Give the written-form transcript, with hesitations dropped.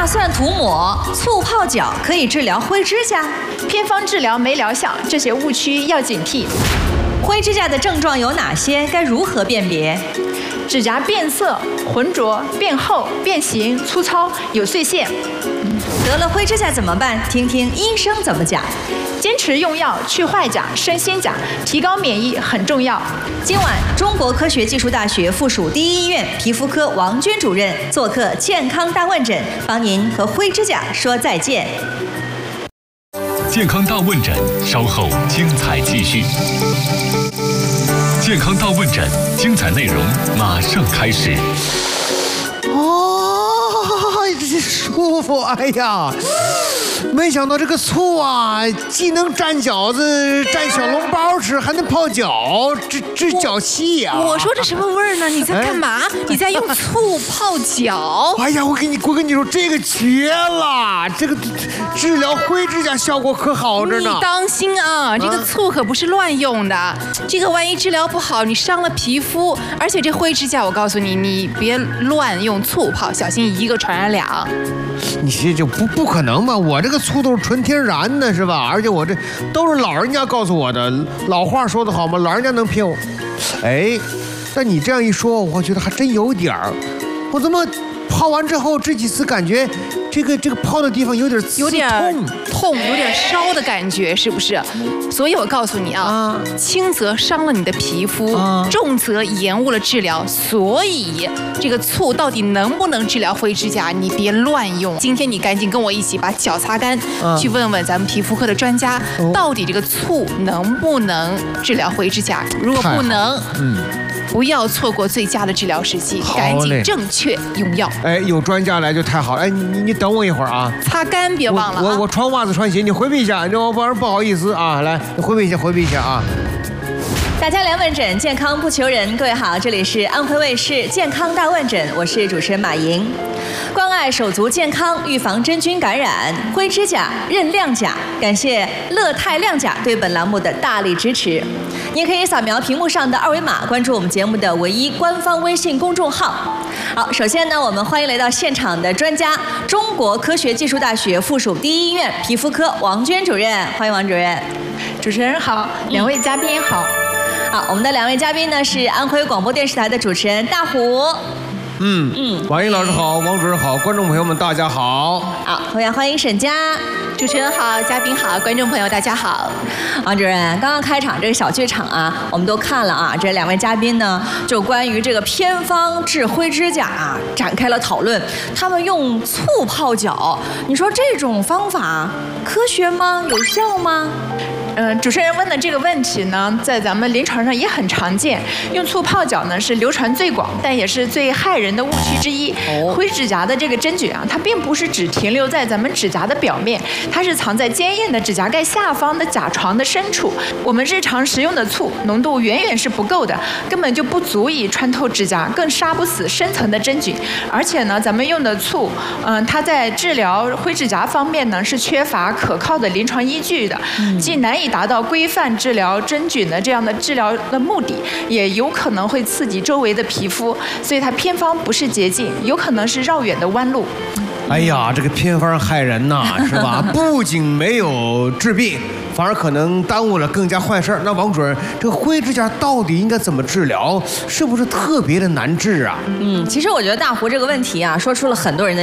蒜涂抹、醋泡脚可以治疗灰指甲， 偏方治疗没疗效，这些误区要警惕。 灰指甲的症状有哪些？该如何辨别？ 指甲变色、浑浊、变厚、变形、粗糙、有碎屑。 得了灰指甲怎么办？听听医生怎么讲。 坚持用药去坏甲、生新甲，提高免疫很重要。 今晚，中国科学技术大学附属第一医院皮肤科王娟主任做客健康大问诊，帮您和灰指甲说再见。 健康大问诊，稍后精彩继续。健康大问诊，精彩内容马上开始。 这舒服！哎呀，没想到这个醋啊，既能蘸饺子、蘸小笼包吃，还能泡脚，治脚气呀！ 我说这什么味儿呢？你在干嘛？你在用醋泡脚？ 哎呀，我跟你说，这个绝了！这个治疗灰指甲效果可好着呢。 你当心啊，这个醋可不是乱用的。这个万一治疗不好，你伤了皮肤，而且这灰指甲，我告诉你，你别乱用醋泡，小心一个传染俩。 你这就不可能嘛！我这个醋都是纯天然的，是吧？而且我这都是老人家告诉我的，老话说得好嘛，老人家能骗我。哎，但你这样一说，我觉得还真有点儿。我怎么泡完之后这几次感觉这个泡的地方有点痛，有点烧的感觉，是不是？所以我告诉你啊，轻则伤了你的皮肤，重则延误了治疗。所以这个醋到底能不能治疗灰指甲，你别乱用。今天你赶紧跟我一起把脚擦干，去问问咱们皮肤科的专家，到底这个醋能不能治疗灰指甲？如果不能，不要错过最佳的治疗时机，赶紧正确用药。 哎，有专家来就太好了。哎，你等我一会儿啊， 擦干别忘了啊。 我穿袜子穿鞋，你回避一下，我不好意思啊。来，回避一下啊。 大家来问诊，健康不求人。各位好，这里是安徽卫视健康大问诊，我是主持人马莹。关爱手足健康，预防真菌感染，灰指甲认亮甲。感谢乐泰亮甲对本栏目的大力支持。您可以扫描屏幕上的二维码，关注我们节目的唯一官方微信公众号。好，首先呢，我们欢迎来到现场的专家，中国科学技术大学附属第一医院皮肤科王娟主任，欢迎王主任。 主持人好，两位嘉宾好。 好，我们的两位嘉宾呢是安徽广播电视台的主持人大虎。 王英老师好，王主任好，观众朋友们大家好。 好，同样欢迎沈佳。 主持人好，嘉宾好，观众朋友大家好。 王主任，刚刚开场这个小剧场啊，我们都看了啊，这两位嘉宾呢就关于这个偏方治灰指甲啊展开了讨论。他们用醋泡脚，你说这种方法科学吗？有效吗？ 主持人问的这个问题呢，在咱们临床上也很常见。用醋泡脚呢是流传最广，但也是最害人的误区之一。灰指甲的这个真菌啊，它并不是只停留在咱们指甲的表面，它是藏在坚硬的指甲盖下方的甲床的深处。我们日常食用的醋浓度远远是不够的，根本就不足以穿透指甲，更杀不死深层的真菌。而且呢，咱们用的醋，它在治疗灰指甲方面呢是缺乏可靠的临床依据的，既难以达到规范治疗真菌的这样的治疗的目的，也有可能会刺激周围的皮肤，所以它偏方不是捷径，有可能是绕远的弯路。 哎呀，这个偏方害人呐，是吧？不仅没有治病，反而可能耽误了更加坏事儿。那王主任，这个灰指甲到底应该怎么治疗？是不是特别的难治啊？ 其实我觉得大胡这个问题啊，说出了很多人的